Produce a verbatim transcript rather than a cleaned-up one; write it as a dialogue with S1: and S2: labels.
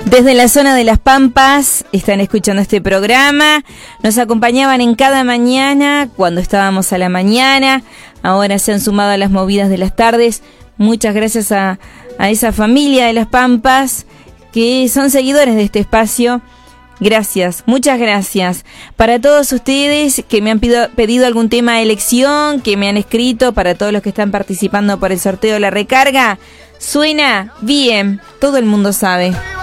S1: Desde la zona de Las Pampas están escuchando este programa, nos acompañaban en cada mañana cuando estábamos a la mañana, ahora se han sumado a las movidas de las tardes. Muchas gracias a, a esa familia de Las Pampas que son seguidores de este espacio. Gracias, muchas gracias. Para todos ustedes que me han pido, pedido algún tema de elección, que me han escrito, para todos los que están participando por el sorteo de la recarga, suena bien, todo el mundo sabe.